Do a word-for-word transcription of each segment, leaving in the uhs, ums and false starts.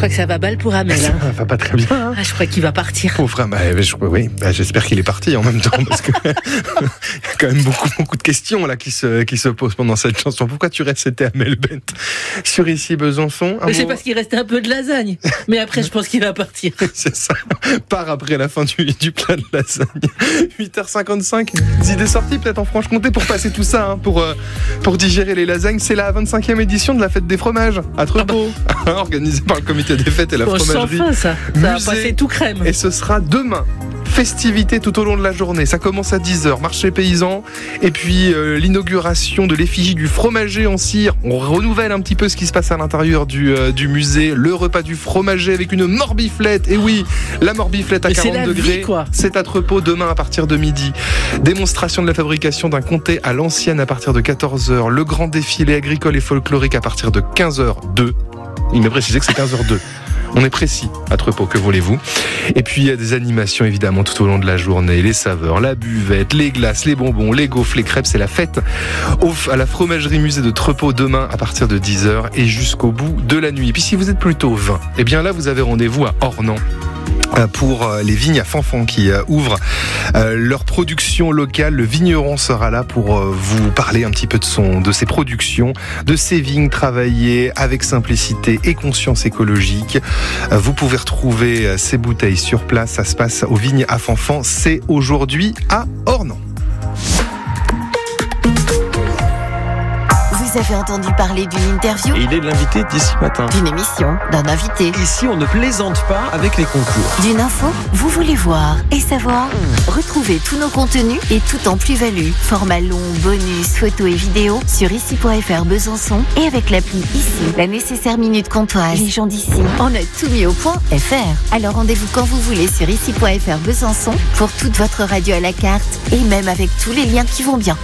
crois que ça va mal pour Amel. Hein. Ça va pas très bien. Hein. Ah, je crois qu'il va partir. Pauvre, bah, je, oui, bah, j'espère qu'il est parti en même temps parce que il y a quand même beaucoup, beaucoup de questions là qui se, qui se posent pendant cette chanson. Pourquoi tu restes, c'était Amel Bent sur Ici Besançon. Mais c'est mot... parce qu'il restait un peu de lasagne. Mais après, je pense qu'il va partir. C'est ça. Part après la fin du, du plat de lasagne. huit heures cinquante-cinq. Des idées sorties peut-être en Franche-Comté pour passer tout ça, hein, pour, euh, pour digérer les lasagnes. C'est la vingt-cinquième édition de la fête des fromages à Trepot, ah bah. organisée par le comité des fêtes et la bon, fromagerie. Sans fin, ça. Ça va passer tout crème. Et ce sera demain. Festivités tout au long de la journée. Ça commence à dix heures, marché paysan. Et puis euh, l'inauguration de l'effigie du fromager en cire. On renouvelle un petit peu ce qui se passe à l'intérieur du, euh, du musée. Le repas du fromager avec une morbiflette. Et oui, la morbiflette à Mais quarante c'est degrés. Vie, quoi. C'est à Trepot demain à partir de midi. Démonstration de la fabrication d'un comté à l'ancienne à partir de quatorze heures. Le grand défilé agricole et folklorique à partir de quinze heures deux. Il m'a précisé que c'est quinze heures deux. On est précis à Trepot, que voulez-vous. Et puis il y a des animations évidemment tout au long de la journée, les saveurs, la buvette, les glaces, les bonbons, les gaufres, les crêpes. C'est la fête à la fromagerie musée de Trepot demain à partir de dix heures et jusqu'au bout de la nuit. Et puis si vous êtes plutôt vin, eh bien là vous avez rendez-vous à Ornans pour les vignes à Fanfan qui ouvrent leur production locale. Le vigneron sera là pour vous parler un petit peu de son, de ses productions, de ses vignes travaillées avec simplicité et conscience écologique. Vous pouvez retrouver ces bouteilles sur place. Ça se passe aux vignes à Fanfan. C'est aujourd'hui à Ornans. Vous avez entendu parler d'une interview ? Et il est l'invité d'ici matin. D'une émission, d'un invité. Ici, on ne plaisante pas avec les concours. D'une info, vous voulez voir et savoir ? Retrouvez tous nos contenus et tout en plus-value. Format long, bonus, photos et vidéos sur ici point f r Besançon et avec l'appli Ici. La nécessaire minute comptoise. Les gens d'ici. On a tout mis au point F R. Alors rendez-vous quand vous voulez sur ici point f r Besançon pour toute votre radio à la carte et même avec tous les liens qui vont bien.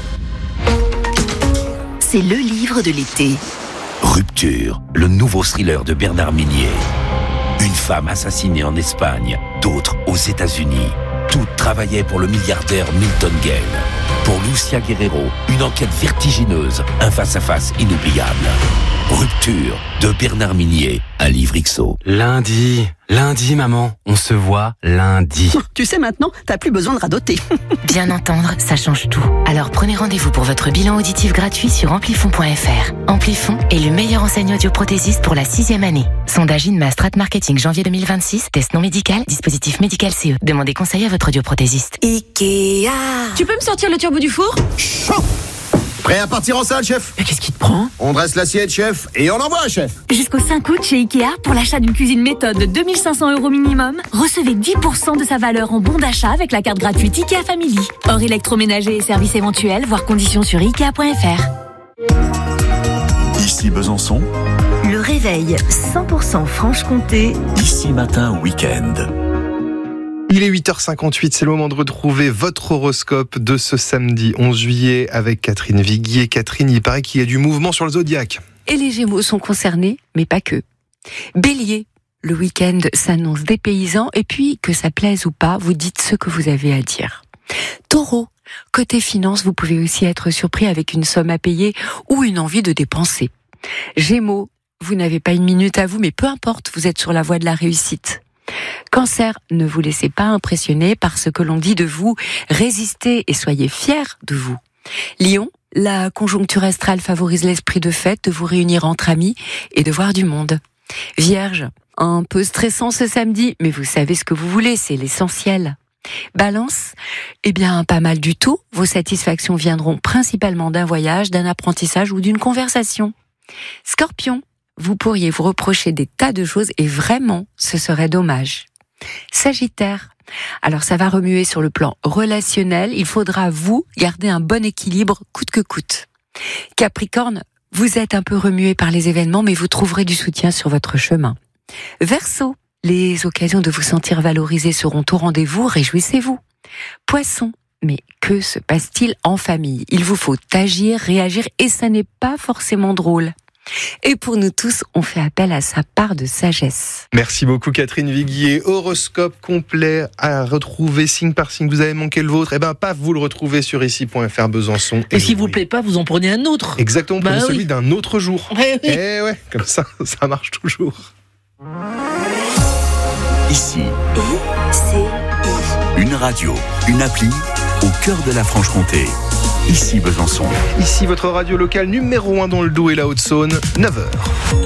C'est le livre de l'été. Rupture, le nouveau thriller de Bernard Minier. Une femme assassinée en Espagne, d'autres aux États-Unis. Toutes travaillaient pour le milliardaire Milton Gale. Pour Lucia Guerrero, une enquête vertigineuse, un face-à-face inoubliable. Rupture de Bernard Minier, un livre X O. Lundi, lundi maman, on se voit lundi. Tu sais maintenant, t'as plus besoin de radoter. Bien entendre, ça change tout. Alors prenez rendez-vous pour votre bilan auditif gratuit sur amplifon point f r. Amplifon est le meilleur enseignant audioprothésiste pour la sixième année. Sondage Inma Strat Marketing janvier deux mille vingt-six, test non médical, dispositif médical C E. Demandez conseil à votre audioprothésiste. Ikea. Tu peux me sortir le turbo du four ? Chaud. Prêt à partir en salle, chef ? Mais qu'est-ce qui te prend ? On dresse l'assiette, chef, et on envoie, chef. Jusqu'au cinq août chez Ikea, pour l'achat d'une cuisine méthode de deux mille cinq cents euros minimum, recevez dix pour cent de sa valeur en bon d'achat avec la carte gratuite Ikea Family. Hors électroménager et services éventuels, voire conditions sur ikea point f r. Ici Besançon. Le réveil cent pour cent Franche-Comté. Ici matin week-end. Il est huit heures cinquante-huit, c'est le moment de retrouver votre horoscope de ce samedi onze juillet avec Catherine Viguier. Catherine, il paraît qu'il y a du mouvement sur le zodiaque. Et les Gémeaux sont concernés, mais pas que. Bélier, le week-end s'annonce dépaysant et puis, que ça plaise ou pas, vous dites ce que vous avez à dire. Taureau, côté finance, vous pouvez aussi être surpris avec une somme à payer ou une envie de dépenser. Gémeaux, vous n'avez pas une minute à vous, mais peu importe, vous êtes sur la voie de la réussite. Cancer, ne vous laissez pas impressionner par ce que l'on dit de vous, résistez et soyez fiers de vous. Lion, la conjoncture astrale favorise l'esprit de fête, de vous réunir entre amis et de voir du monde. Vierge, un peu stressant ce samedi, mais vous savez ce que vous voulez, c'est l'essentiel. Balance, eh bien pas mal du tout, vos satisfactions viendront principalement d'un voyage, d'un apprentissage ou d'une conversation. Scorpion, vous pourriez vous reprocher des tas de choses et vraiment, ce serait dommage. Sagittaire, alors ça va remuer sur le plan relationnel, il faudra vous garder un bon équilibre coûte que coûte. Capricorne, vous êtes un peu remué par les événements, mais vous trouverez du soutien sur votre chemin. Verseau, les occasions de vous sentir valorisé seront au rendez-vous, réjouissez-vous. Poisson, mais que se passe-t-il en famille ? Il vous faut agir, réagir et ça n'est pas forcément drôle. Et pour nous tous, on fait appel à sa part de sagesse. Merci beaucoup Catherine Viguier. Horoscope complet à retrouver signe par signe. Vous avez manqué le vôtre, eh ben paf, vous le retrouvez sur ici point f r Besançon. Et, et s'il vous plaît pas, vous en prenez un autre. Exactement, bah prenez oui. celui d'un autre jour. Ouais, oui. Eh ouais, comme ça, ça marche toujours. Ici. I C I. Une radio, une appli au cœur de la Franche-Comté. Ici Besançon. Ici votre radio locale numéro un dans le Doubs et la Haute-Saône, neuf heures.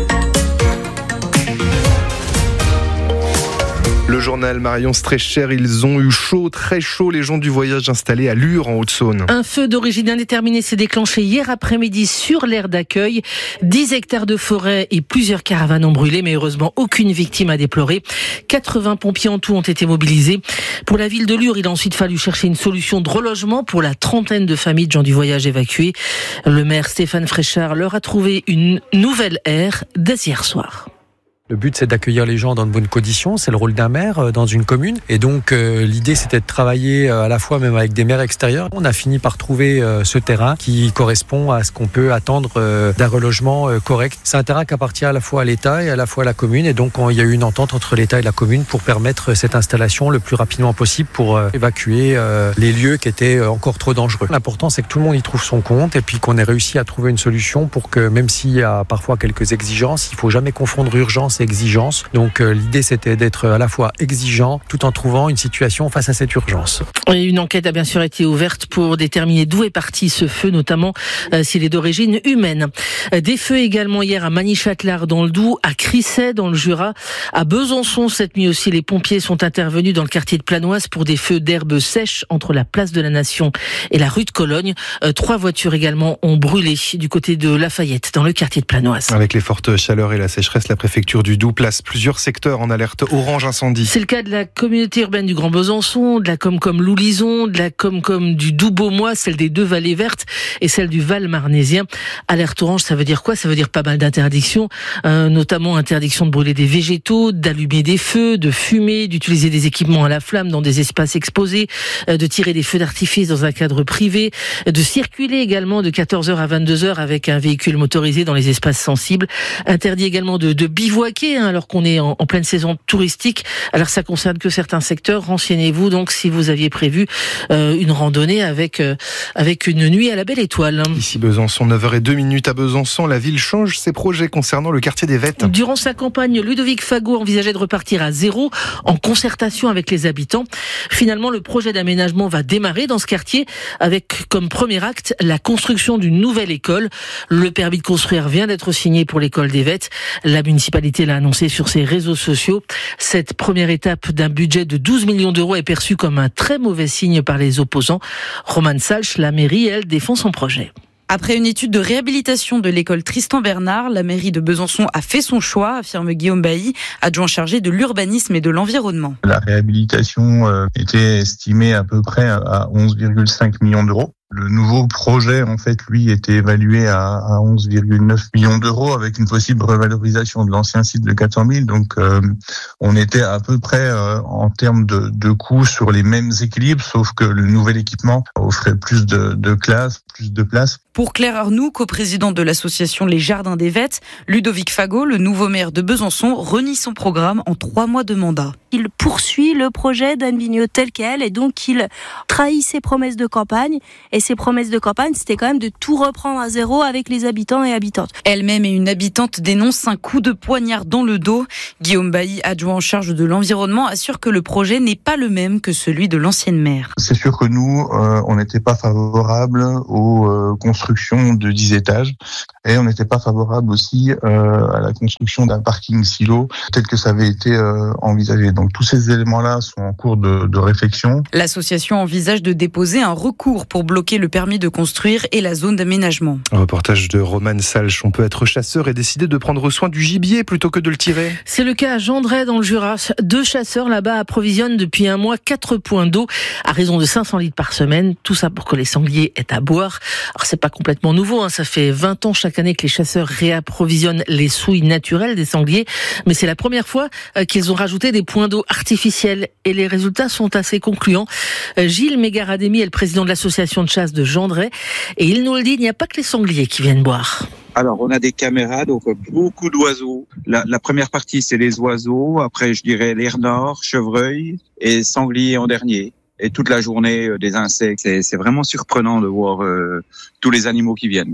Le journal Marion Strecher, ils ont eu chaud, très chaud, les gens du voyage installés à Lure en Haute-Saône. Un feu d'origine indéterminée s'est déclenché hier après-midi sur l'aire d'accueil. dix hectares de forêt et plusieurs caravanes ont brûlé, mais heureusement aucune victime à déplorer. quatre-vingts pompiers en tout ont été mobilisés. Pour la ville de Lure, il a ensuite fallu chercher une solution de relogement pour la trentaine de familles de gens du voyage évacuées. Le maire Stéphane Fréchard leur a trouvé une nouvelle aire dès hier soir. Le but, c'est d'accueillir les gens dans de bonnes conditions. C'est le rôle d'un maire dans une commune. Et donc, euh, l'idée, c'était de travailler à la fois même avec des maires extérieurs. On a fini par trouver euh, ce terrain qui correspond à ce qu'on peut attendre euh, d'un relogement euh, correct. C'est un terrain qui appartient à la fois à l'État et à la fois à la commune. Et donc, on, il y a eu une entente entre l'État et la commune pour permettre cette installation le plus rapidement possible pour euh, évacuer euh, les lieux qui étaient encore trop dangereux. L'important, c'est que tout le monde y trouve son compte et puis qu'on ait réussi à trouver une solution pour que, même s'il y a parfois quelques exigences, il ne faut jamais confondre urgence et exigence. Donc euh, l'idée c'était d'être à la fois exigeant tout en trouvant une situation face à cette urgence. Et une enquête a bien sûr été ouverte pour déterminer d'où est parti ce feu, notamment euh, s'il est d'origine humaine. Des feux également hier à Magny-Châtelard dans le Doubs, à Crissey dans le Jura, à Besançon cette nuit aussi. Les pompiers sont intervenus dans le quartier de Planoise pour des feux d'herbes sèches entre la place de la Nation et la rue de Cologne. Euh, trois voitures également ont brûlé du côté de Lafayette dans le quartier de Planoise. Avec les fortes chaleurs et la sécheresse, la préfecture du Doubs place plusieurs secteurs en alerte orange incendie. C'est le cas de la communauté urbaine du Grand Besançon, de la Comcom Loulison, de la Comcom du Doubs-Beaumois, celle des deux vallées vertes et celle du Val-Marnésien. Alerte orange, ça veut dire quoi ? Ça veut dire pas mal d'interdictions, euh, notamment interdiction de brûler des végétaux, d'allumer des feux, de fumer, d'utiliser des équipements à la flamme dans des espaces exposés, euh, de tirer des feux d'artifice dans un cadre privé, de circuler également de quatorze heures à vingt-deux heures avec un véhicule motorisé dans les espaces sensibles. Interdit également de, de bivouaquer, hein, alors qu'on est en, en pleine saison touristique. Alors ça concerne que certains secteurs. Renseignez-vous donc si vous aviez prévu euh, une randonnée avec euh, avec une nuit à la belle étoile. Ici Besançon, neuf heures zéro deux minutes à Besançon. La ville change ses projets concernant le quartier des Vettes. Durant sa campagne, Ludovic Fagot envisageait de repartir à zéro en concertation avec les habitants. Finalement, le projet d'aménagement va démarrer dans ce quartier avec comme premier acte la construction d'une nouvelle école. Le permis de construire vient d'être signé pour l'école des Vettes. La municipalité l'a annoncé sur ses réseaux sociaux. Cette première étape d'un budget de douze millions d'euros est perçue comme un très mauvais signe par les opposants. Romane Salch, la mairie, elle, défend son projet. Après une étude de réhabilitation de l'école Tristan Bernard, la mairie de Besançon a fait son choix, affirme Guillaume Bailly, adjoint chargé de l'urbanisme et de l'environnement. La réhabilitation euh, était estimée à peu près à onze virgule cinq millions d'euros. Le nouveau projet, en fait, lui, était évalué à, à onze virgule neuf millions d'euros avec une possible revalorisation de l'ancien site de quatre cent mille. Donc, euh, on était à peu près euh, en termes de, de coûts sur les mêmes équilibres, sauf que le nouvel équipement offrait plus de, de classes, plus de places. Pour Claire Arnoux, coprésidente de l'association Les Jardins des Vettes, Ludovic Fagot, le nouveau maire de Besançon, renie son programme en trois mois de mandat. Il poursuit le projet d'Anne Vigneault tel quel et donc il trahit ses promesses de campagne. Et ses promesses de campagne, c'était quand même de tout reprendre à zéro avec les habitants et habitantes. Elle-même et une habitante dénoncent un coup de poignard dans le dos. Guillaume Bailly, adjoint en charge de l'environnement, assure que le projet n'est pas le même que celui de l'ancienne maire. C'est sûr que nous, euh, on n'était pas favorable aux euh, constructions de dix étages et on n'était pas favorable aussi euh, à la construction d'un parking silo tel que ça avait été euh, envisagé. Donc tous ces éléments-là sont en cours de, de réflexion. L'association envisage de déposer un recours pour bloquer le permis de construire et la zone d'aménagement. Un reportage de Romane Salch. On peut être chasseur et décider de prendre soin du gibier plutôt que de le tirer. C'est le cas à Gendray dans le Jura. Deux chasseurs là-bas approvisionnent depuis un mois quatre points d'eau à raison de cinq cents litres par semaine. Tout ça pour que les sangliers aient à boire. Alors c'est pas complètement nouveau, hein. Ça fait vingt ans chaque année que les chasseurs réapprovisionnent les souilles naturelles des sangliers. Mais c'est la première fois qu'ils ont rajouté des points d'eau artificiels et les résultats sont assez concluants. Gilles Mégarademi est le président de l'association de chasse de Gendray et il nous le dit, il n'y a pas que les sangliers qui viennent boire. Alors, on a des caméras, donc beaucoup d'oiseaux. La, la première partie, c'est les oiseaux. Après, je dirais les renards, chevreuils et sangliers en dernier. Et toute la journée, euh, des insectes. C'est, c'est vraiment surprenant de voir euh, tous les animaux qui viennent, quoi.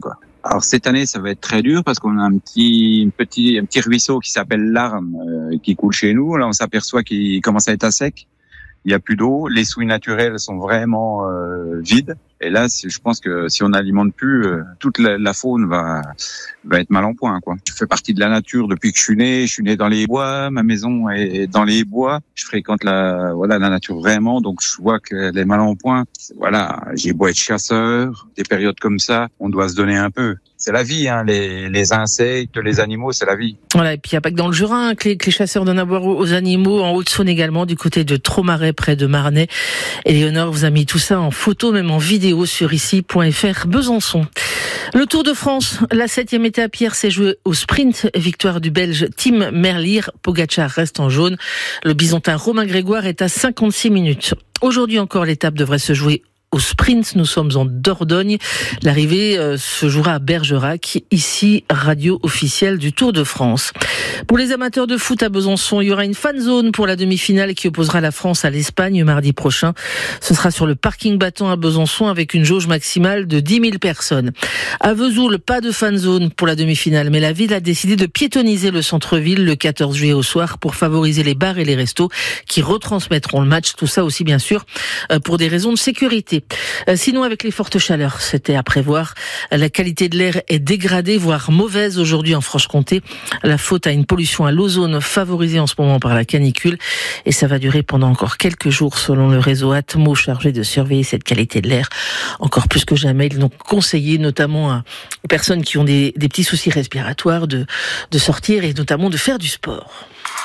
Alors cette année, ça va être très dur parce qu'on a un petit, un petit, un petit ruisseau qui s'appelle l'Arne euh, qui coule chez nous. Là, on s'aperçoit qu'il commence à être à sec. Il y a plus d'eau. Les souilles naturelles sont vraiment euh, vides. Et là, je pense que si on n'alimente plus, euh, toute la, la faune va va être mal en point, quoi. Je fais partie de la nature depuis que je suis né. Je suis né dans les bois. Ma maison est dans les bois. Je fréquente la voilà la nature vraiment. Donc je vois qu'elle est mal en point. Voilà, j'ai beau être chasseur, des périodes comme ça, on doit se donner un peu. C'est la vie, hein, les, les insectes, les animaux, c'est la vie. Voilà, et puis il n'y a pas que dans le Jura hein, que, les, que les chasseurs donnent à boire aux animaux, en Haute-Saône également, du côté de Tromarais, près de Marnay. Éléonore vous a mis tout ça en photo, même en vidéo sur ici point f r Besançon. Le Tour de France, la septième étape hier s'est jouée au sprint, victoire du Belge Tim Merlier. Pogačar reste en jaune. Le Bisontin Romain Grégoire est à cinquante-six minutes. Aujourd'hui encore, l'étape devrait se jouer au sprint. Nous sommes en Dordogne. L'arrivée euh, se jouera à Bergerac, ici, radio officielle du Tour de France. Pour les amateurs de foot à Besançon, il y aura une fan zone pour la demi-finale qui opposera la France à l'Espagne mardi prochain. Ce sera sur le parking battant à Besançon avec une jauge maximale de dix mille personnes. À Vesoul, pas de fan zone pour la demi-finale, mais la ville a décidé de piétoniser le centre-ville le quatorze juillet au soir pour favoriser les bars et les restos qui retransmettront le match. Tout ça aussi, bien sûr, pour des raisons de sécurité. Sinon, avec les fortes chaleurs, c'était à prévoir. La qualité de l'air est dégradée, voire mauvaise aujourd'hui en Franche-Comté. La faute à une pollution à l'ozone favorisée en ce moment par la canicule. Et ça va durer pendant encore quelques jours selon le réseau Atmo chargé de surveiller cette qualité de l'air. Encore plus que jamais, ils ont conseillé notamment aux personnes qui ont des, des petits soucis respiratoires de, de sortir et notamment de faire du sport.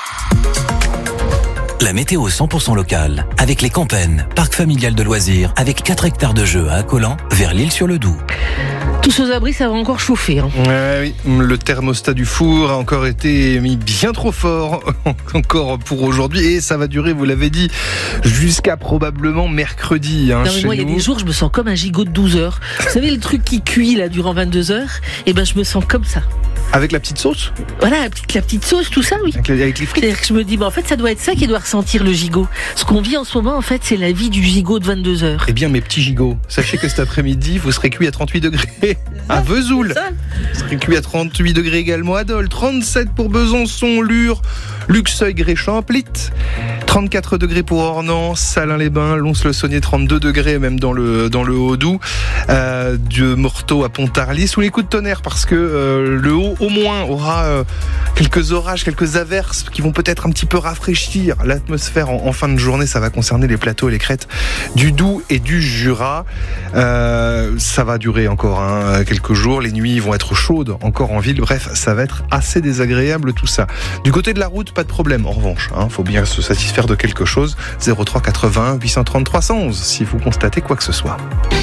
La météo cent pour cent locale, avec les Campennes, parc familial de loisirs, avec quatre hectares de jeux à Accolan, vers l'Île-sur-le-Doubs. Tous aux abris, ça va encore chauffer. Hein. Ouais, oui, le thermostat du four a encore été mis bien trop fort, encore pour aujourd'hui, et ça va durer, vous l'avez dit, jusqu'à probablement mercredi. Hein, non, mais moi, il y a des jours, je me sens comme un gigot de douze heures. Vous savez, le truc qui cuit là durant vingt-deux heures, et ben je me sens comme ça. Avec la petite sauce ? Voilà, la petite, la petite sauce, tout ça, oui. Avec, les, avec les frites. C'est-à-dire que je me dis, bah, en fait, ça doit être ça qui doit ressentir le gigot. Ce qu'on vit en ce moment, en fait, c'est la vie du gigot de vingt-deux heures. Eh bien, mes petits gigots, sachez que cet après-midi, vous serez cuits à trente-huit degrés à Vesoul. Vous serez cuits à trente-huit degrés également à Dole. trente-sept pour Besançon, Lure, Luxeuil, Gréchamp, Plit. trente-quatre degrés pour Ornans, Salins-les-Bains, Lons-le-Saunier, trente-deux degrés même dans le, dans le Haut-Doubs. Euh, de Morteau à Pontarlier, sous les coups de tonnerre, parce que euh, le Haut, au moins, aura euh, quelques orages, quelques averses qui vont peut-être un petit peu rafraîchir l'atmosphère en, en fin de journée. Ça va concerner les plateaux et les crêtes du Doubs et du Jura. Euh, ça va durer encore hein, quelques jours. Les nuits vont être chaudes encore en ville. Bref, ça va être assez désagréable tout ça. Du côté de la route, pas de problème. En revanche, il hein, faut bien se satisfaire de quelque chose. zéro trois quatre-vingts huit cent trente trois cent onze si vous constatez quoi que ce soit.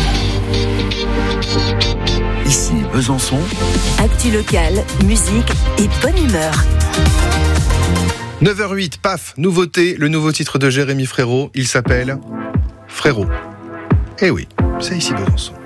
Ici Besançon. Actu locale, musique et bonne humeur. neuf heures huit, paf, nouveauté, le nouveau titre de Jérémy Frérot, il s'appelle Frérot. Eh oui, c'est ici Besançon.